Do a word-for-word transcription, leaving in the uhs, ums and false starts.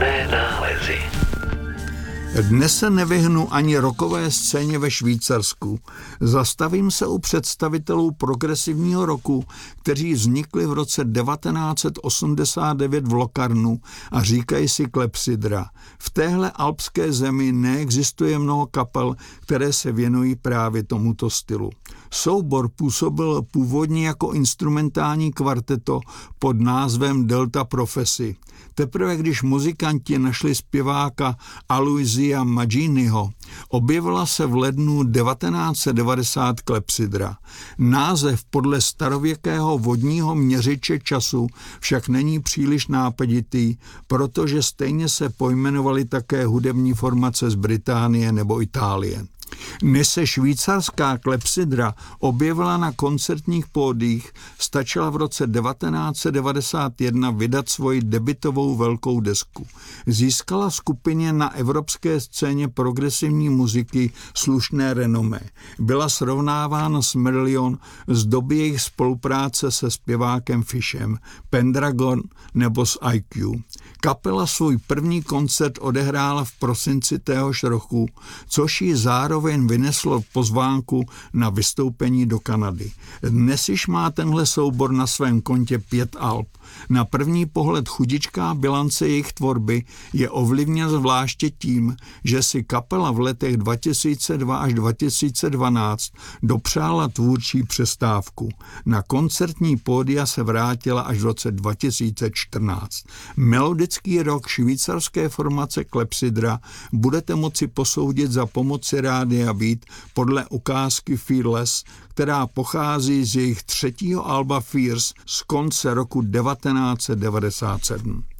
Černé nálezy. Dnes se nevyhnu ani rockové scéně ve Švýcarsku. Zastavím se u představitelů progresivního roku, kteří vznikli v roce devatenáct set osmdesát devět v Locarnu a říkají si klepsydra. V téhle alpské zemi neexistuje mnoho kapel, které se věnují právě tomuto stylu. Soubor působil původně jako instrumentální kvarteto pod názvem Delta Prophecy. Teprve když muzikanti našli zpěváka Aloysia Magginiho, objevila se v lednu devatenáct set devadesát klepsydra. Název podle starověkého vodního měřiče času však není příliš nápaditý, protože stejně se pojmenovaly také hudební formace z Británie nebo Itálie. Než se švýcarská klepsydra objevila na koncertních pódiích, stačila v roce devatenáct set devadesát jedna vydat svoji debutovou velkou desku. Získala skupině na evropské scéně progresivní muziky slušné renomé. Byla srovnávána s Marillion z doby jejich spolupráce se zpěvákem Fishem, Pendragon nebo s I Q. Kapela svůj první koncert odehrála v prosinci téhož roku, což ji zároveň vyneslo pozvánku na vystoupení do Kanady. Dnes již má tenhle soubor na svém kontě pět alb. Na první pohled chudičká bilance jejich tvorby je ovlivněna zvláště tím, že si kapela v letech dva tisíce dva až dva tisíce dvanáct dopřála tvůrčí přestávku. Na koncertní pódia se vrátila až v roce dva tisíce čtrnáct. Melodický rock švýcarské formace klepsydra budete moci posoudit za pomoci rádia Beat podle ukázky Fearless, která pochází z jejich třetího alba Fierce z konce roku devatenáct set devadesát sedm.